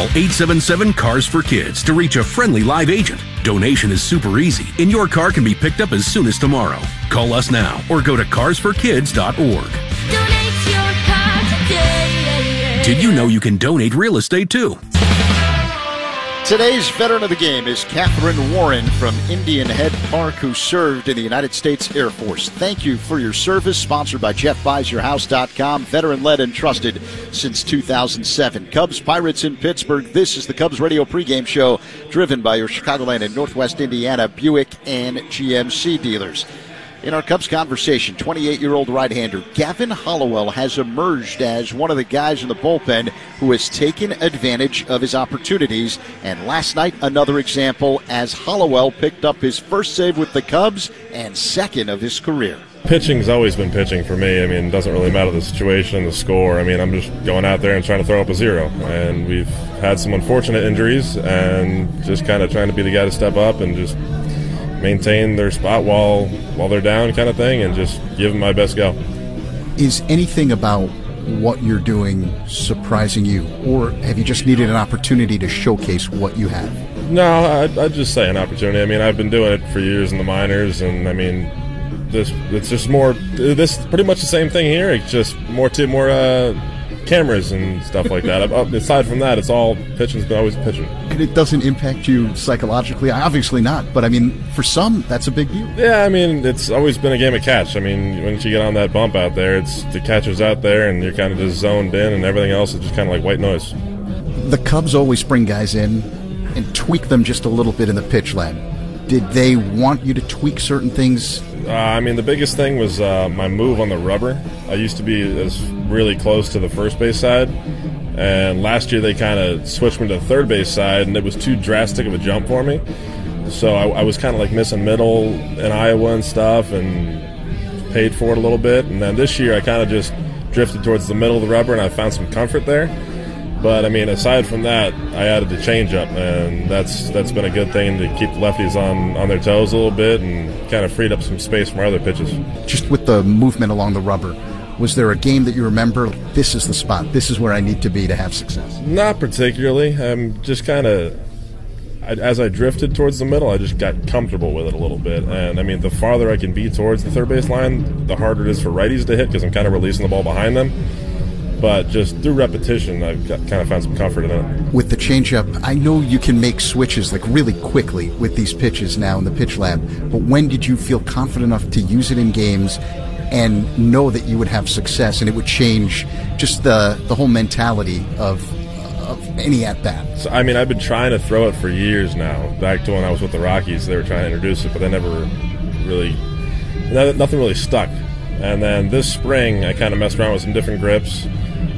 Call 877-CARS-FOR-KIDS to reach a friendly live agent. Donation is super easy, and your car can be picked up as soon as tomorrow. Call us now or go to carsforkids.org. Donate your car today. Did you know you can donate real estate too? Today's veteran of the game is Catherine Warren from Indian Head Park, who served in the United States Air Force. Thank you for your service. Sponsored by JeffBuysYourHouse.com. Veteran-led and trusted since 2007. Cubs Pirates in Pittsburgh. This is the Cubs radio pregame show, driven by your Chicagoland and Northwest Indiana Buick and GMC dealers. In our Cubs conversation, 28-year-old right-hander Gavin Hollowell has emerged as one of the guys in the bullpen who has taken advantage of his opportunities. And last night, another example as Hollowell picked up his first save with the Cubs and second of his career. Pitching's always been pitching for me. I mean, it doesn't really matter the situation, the score. I mean, I'm just going out there and trying to throw up a zero. And we've had some unfortunate injuries and just kind of trying to be the guy to step up and just maintain their spot while they're down, kind of thing, and just give them my best go. Is anything about what you're doing surprising you, or have you just needed an opportunity to showcase what you have? No, I'd just say an opportunity. I mean, I've been doing it for years in the minors, and I mean, it's just more. This is pretty much the same thing here. It's just more cameras and stuff like that. Aside from that, it's all pitching's been always pitching. And it doesn't impact you psychologically? Obviously not, but I mean, for some, that's a big deal. Yeah, I mean, it's always been a game of catch. I mean, once you get on that bump out there, it's the catcher's out there, and you're kind of just zoned in, and everything else is just kind of like white noise. The Cubs always bring guys in and tweak them just a little bit in the pitch lab. Did they want you to tweak certain things? I mean, the biggest thing was my move on the rubber. I used to be really close to the first base side, and last year they kind of switched me to the third base side, and it was too drastic of a jump for me. So I was kind of like missing middle in Iowa and stuff, and paid for it a little bit. And then this year I kind of just drifted towards the middle of the rubber, and I found some comfort there. But, I mean, aside from that, I added the changeup, and that's been a good thing to keep the lefties on their toes a little bit and kind of freed up some space from our other pitches. Just with the movement along the rubber, was there a game that you remember, this is the spot, this is where I need to be to have success? Not particularly. I'm just kind of, as I drifted towards the middle, I just got comfortable with it a little bit. And, I mean, the farther I can be towards the third base line, the harder it is for righties to hit because I'm kind of releasing the ball behind them. But just through repetition, I've kind of found some comfort in it. With the changeup, I know you can make switches like really quickly with these pitches now in the pitch lab. But when did you feel confident enough to use it in games and know that you would have success and it would change just the whole mentality of any at-bat? So, I mean, I've been trying to throw it for years now. Back to when I was with the Rockies, they were trying to introduce it, but they never really, nothing really stuck. And then this spring, I kind of messed around with some different grips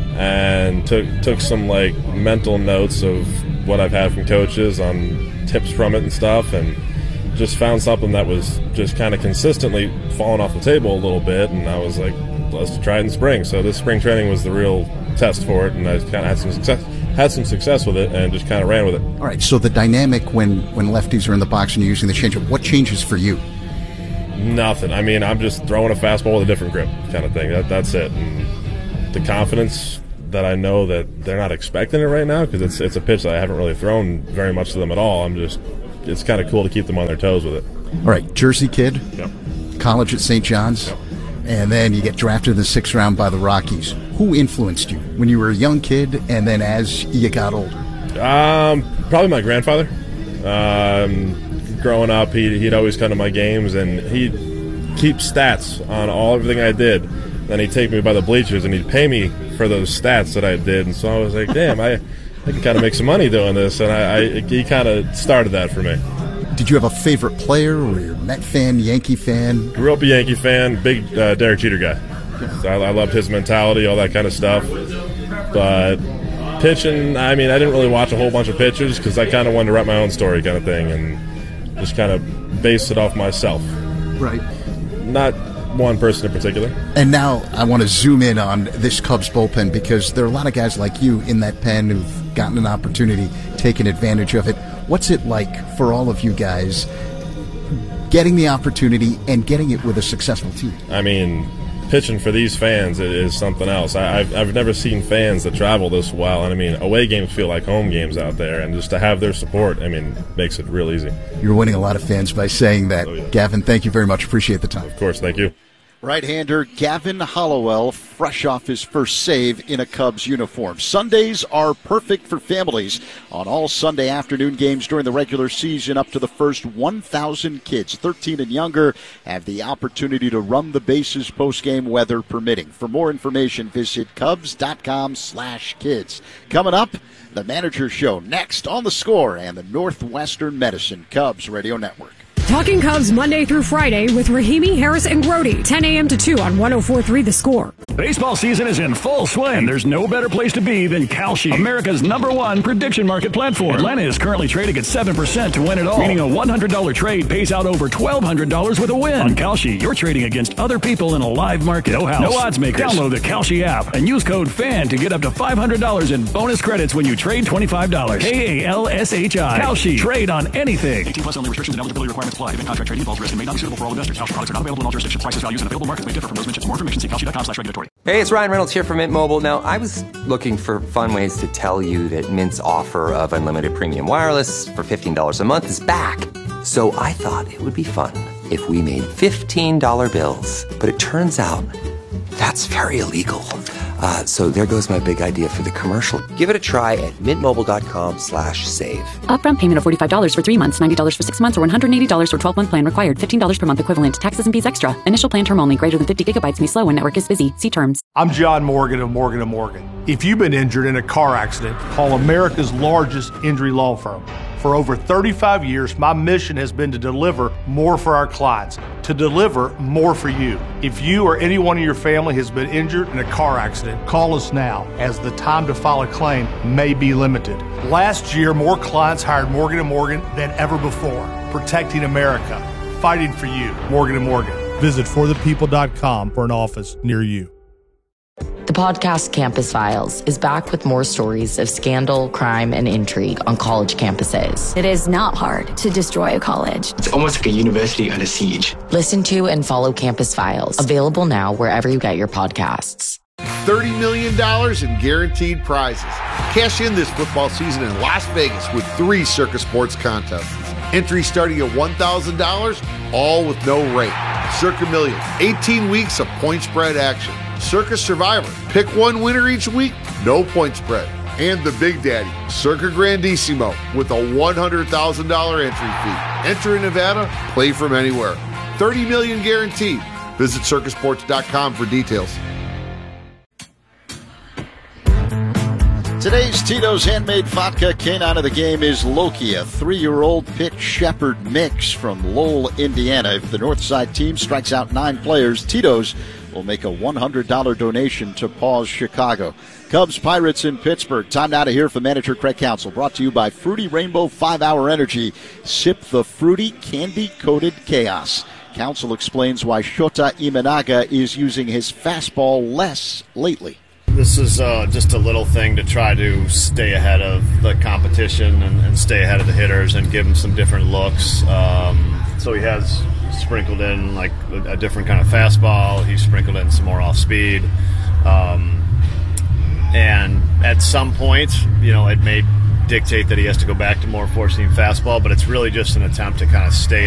and took some like mental notes of what I've had from coaches on tips from it and stuff, and just found something that was just kind of consistently falling off the table a little bit, and I was like, let's try it in spring. So this spring training was the real test for it, and I kind of had some success with it and just kind of ran with it. All right, so the dynamic when lefties are in the box and you're using the changeup, what changes for you? Nothing. I mean, I'm just throwing a fastball with a different grip kind of thing. That's it. And the confidence that I know that they're not expecting it right now because it's a pitch that I haven't really thrown very much to them at all. It's kind of cool to keep them on their toes with it. All right, Jersey kid, yep. College at St. John's, yep. And then you get drafted in the 6th round by the Rockies. Who influenced you when you were a young kid and then as you got older? Probably my grandfather. Growing up, he'd always come to my games, and he'd keep stats on everything I did. Then he'd take me by the bleachers, and he'd pay me for those stats that I did. And so I was like, damn, I can kind of make some money doing this. And he kind of started that for me. Did you have a favorite player, or you're a Met fan, Yankee fan? Grew up a Yankee fan, big Derek Jeter guy. So I loved his mentality, all that kind of stuff. But pitching, I mean, I didn't really watch a whole bunch of pitchers because I kind of wanted to write my own story kind of thing and just kind of base it off myself. Right. Not one person in particular. And now I want to zoom in on this Cubs bullpen because there are a lot of guys like you in that pen who've gotten an opportunity, taken advantage of it. What's it like for all of you guys getting the opportunity and getting it with a successful team? I mean, pitching for these fans is something else. I've never seen fans that travel this well, and I mean, away games feel like home games out there, and just to have their support, I mean, makes it real easy. You're winning a lot of fans by saying that. Oh, yeah. Gavin, thank you very much. Appreciate the time. Of course, thank you. Right-hander Gavin Hollowell, fresh off his first save in a Cubs uniform. Sundays are perfect for families. On all Sunday afternoon games during the regular season, up to the first 1,000 kids, 13 and younger, have the opportunity to run the bases post-game, weather permitting. For more information, visit Cubs.com/kids. Coming up, the Manager Show next on The Score and the Northwestern Medicine Cubs Radio Network. Talking Cubs Monday through Friday with Rahimi, Harris, and Grody, 10 a.m. to 2 on 104.3 The Score. Baseball season is in full swing. There's no better place to be than Kalshi, America's #1 prediction market platform. Atlanta is currently trading at 7% to win it all, meaning a $100 trade pays out over $1,200 with a win. On Kalshi, you're trading against other people in a live market. No house, no odds makers. Download the Kalshi app and use code FAN to get up to $500 in bonus credits when you trade $25. KALSHI. Kalshi. Trade on anything. 18+ only. Restrictions and eligibility requirements apply. Event contract trading involves risk and may not be suitable for all investors. Kalshi products are not available in all jurisdictions. Prices, values, and available markets may differ from those mentioned. For more information, see Kalshi.com/regulatory. Hey, it's Ryan Reynolds here from Mint Mobile. Now, I was looking for fun ways to tell you that Mint's offer of unlimited premium wireless for $15 a month is back. So I thought it would be fun if we made $15 bills. But it turns out that's very illegal. So there goes my big idea for the commercial. Give it a try at mintmobile.com/save. Upfront payment of $45 for 3 months, $90 for 6 months, or $180 for 12-month plan required. $15 per month equivalent. Taxes and fees extra. Initial plan term only. Greater than 50 gigabytes may slow when network is busy. See terms. I'm John Morgan of Morgan & Morgan. If you've been injured in a car accident, call America's largest injury law firm. For over 35 years, my mission has been to deliver more for our clients, to deliver more for you. If you or anyone in your family has been injured in a car accident, call us now, as the time to file a claim may be limited. Last year, more clients hired Morgan & Morgan than ever before, protecting America, fighting for you. Morgan & Morgan. Visit forthepeople.com for an office near you. The podcast Campus Files is back with more stories of scandal, crime, and intrigue on college campuses. It is not hard to destroy a college. It's almost like a university under siege. Listen to and follow Campus Files. Available now wherever you get your podcasts. $30 million in guaranteed prizes. Cash in this football season in Las Vegas with 3 Circus Sports contests. Entry starting at $1,000, all with no rate. Circa Million, 18 weeks of point spread action. Circus Survivor, pick one winner each week, no point spread. And the Big Daddy, Circa Grandissimo, with a $100,000 entry fee. Enter in Nevada, play from anywhere. $30 million guaranteed. Visit circusports.com for details. Today's Tito's Handmade Vodka canine of the game is Loki, a 3-year-old pit shepherd mix from Lowell, Indiana. If the Northside team strikes out 9 players, Tito's will make a $100 donation to Paws Chicago. Cubs Pirates in Pittsburgh. Time now to hear from manager Craig Counsell. Brought to you by Fruity Rainbow 5-Hour Energy. Sip the fruity candy-coated chaos. Counsell explains why Shota Imanaga is using his fastball less lately. This is just a little thing to try to stay ahead of the competition and stay ahead of the hitters and give them some different looks. So he has sprinkled in like a different kind of fastball. He's sprinkled in some more off speed. And at some point, it may dictate that he has to go back to more four-seam fastball, but it's really just an attempt to kind of stay